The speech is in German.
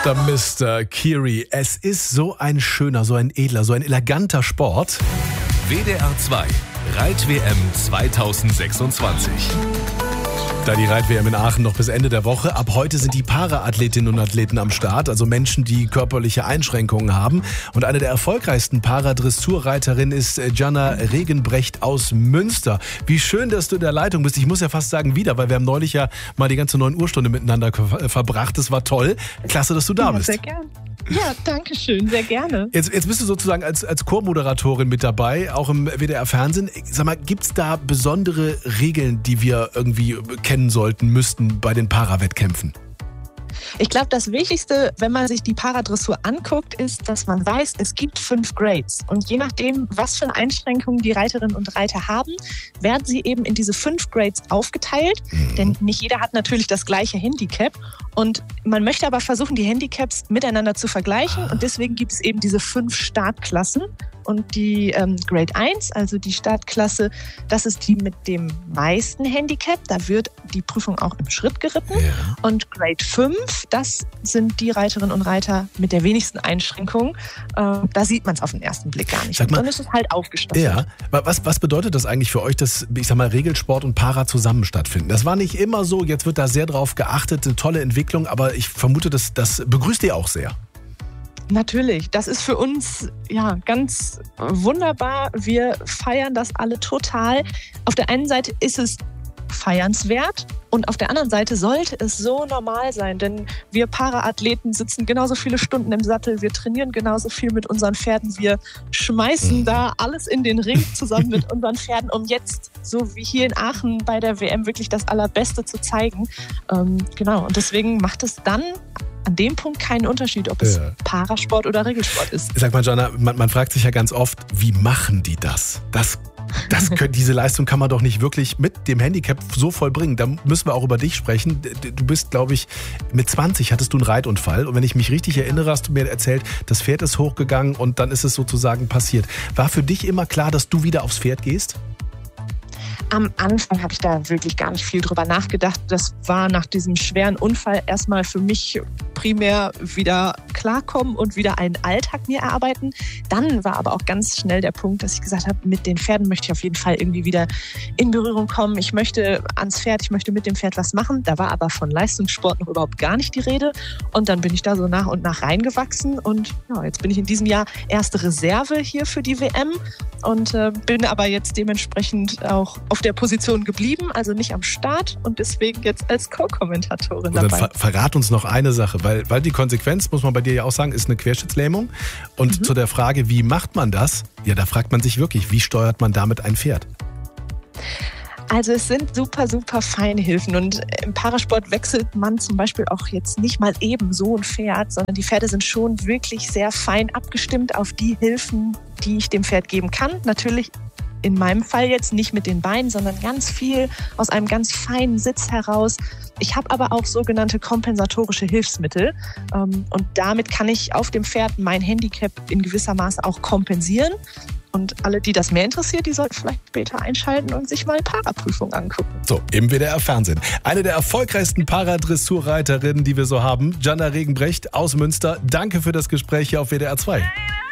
Der Mr. Kiri. Es ist so ein schöner, so ein edler, so ein eleganter Sport. WDR 2 Reit-WM 2026. Da die Reit-WM in Aachen noch bis Ende der Woche. Ab heute sind die Para-Athletinnen und Athleten am Start, also Menschen, die körperliche Einschränkungen haben. Und eine der erfolgreichsten Paradressurreiterinnen ist Jana Regenbrecht aus Münster. Wie schön, dass du in der Leitung bist. Ich muss ja fast sagen wieder, weil wir haben neulich ja mal die ganze 9 Uhr Stunde miteinander verbracht. Das war toll. Klasse, dass du da bist. Sehr gerne. Ja, danke schön, sehr gerne. Jetzt bist du sozusagen als Co-Moderatorin mit dabei, auch im WDR-Fernsehen. Sag mal, gibt es da besondere Regeln, die wir irgendwie kennen sollten, müssten bei den Para-Wettkämpfen? Ich glaube, das Wichtigste, wenn man sich die Paradressur anguckt, ist, dass man weiß, es gibt 5 Grades. Und je nachdem, was für Einschränkungen die Reiterinnen und Reiter haben, werden sie eben in diese 5 Grades aufgeteilt. Denn nicht jeder hat natürlich das gleiche Handicap. Und man möchte aber versuchen, die Handicaps miteinander zu vergleichen. Und deswegen gibt es eben diese 5 Startklassen. Und die Grade 1, also die Startklasse, das ist die mit dem meisten Handicap. Da wird die Prüfung auch im Schritt geritten. Ja. Und Grade 5, das sind die Reiterinnen und Reiter mit der wenigsten Einschränkungen. Da sieht man es auf den ersten Blick gar nicht. Sag mal, dann ist es halt aufgestoffen. Ja, was bedeutet das eigentlich für euch, dass, ich sag mal, Regelsport und Para zusammen stattfinden? Das war nicht immer so, jetzt wird da sehr drauf geachtet, eine tolle Entwicklung, aber ich vermute, das begrüßt ihr auch sehr. Natürlich, das ist für uns ja ganz wunderbar. Wir feiern das alle total. Auf der einen Seite ist es feiernswert und auf der anderen Seite sollte es so normal sein, denn wir Para-Athleten sitzen genauso viele Stunden im Sattel, wir trainieren genauso viel mit unseren Pferden, wir schmeißen da alles in den Ring zusammen mit unseren Pferden, um jetzt, so wie hier in Aachen bei der WM, wirklich das Allerbeste zu zeigen. Genau, und deswegen macht es dann an dem Punkt keinen Unterschied, ob es Parasport oder Regelsport ist. Sag mal, Jana, man fragt sich ja ganz oft, wie machen die das? Diese Leistung kann man doch nicht wirklich mit dem Handicap so vollbringen. Da müssen wir auch über dich sprechen. Du bist, glaube ich, mit 20 hattest du einen Reitunfall. Und wenn ich mich richtig erinnere, hast du mir erzählt, das Pferd ist hochgegangen und dann ist es sozusagen passiert. War für dich immer klar, dass du wieder aufs Pferd gehst? Am Anfang habe ich da wirklich gar nicht viel drüber nachgedacht. Das war nach diesem schweren Unfall erstmal für mich primär wieder klarkommen und wieder einen Alltag mir erarbeiten. Dann war aber auch ganz schnell der Punkt, dass ich gesagt habe, mit den Pferden möchte ich auf jeden Fall irgendwie wieder in Berührung kommen. Ich möchte ans Pferd, ich möchte mit dem Pferd was machen. Da war aber von Leistungssport noch überhaupt gar nicht die Rede. Und dann bin ich da so nach und nach reingewachsen. Und ja, jetzt bin ich in diesem Jahr erste Reserve hier für die WM und bin aber jetzt dementsprechend auch auf der Position geblieben, also nicht am Start und deswegen jetzt als Co-Kommentatorin dabei. Dann verrat uns noch eine Sache, weil die Konsequenz, muss man bei dir ja auch sagen, ist eine Querschnittslähmung. Und zu der Frage, wie macht man das? Ja, da fragt man sich wirklich, wie steuert man damit ein Pferd? Also es sind super, super feine Hilfen und im Parasport wechselt man zum Beispiel auch jetzt nicht mal eben so ein Pferd, sondern die Pferde sind schon wirklich sehr fein abgestimmt auf die Hilfen, die ich dem Pferd geben kann. Natürlich in meinem Fall jetzt nicht mit den Beinen, sondern ganz viel aus einem ganz feinen Sitz heraus. Ich habe aber auch sogenannte kompensatorische Hilfsmittel und damit kann ich auf dem Pferd mein Handicap in gewisser Maße auch kompensieren. Und alle, die das mehr interessiert, die sollten vielleicht später einschalten und sich mal Paraprüfung angucken. So, im WDR-Fernsehen. Eine der erfolgreichsten Paradressurreiterinnen, die wir so haben, Jana Regenbrecht aus Münster. Danke für das Gespräch hier auf WDR 2.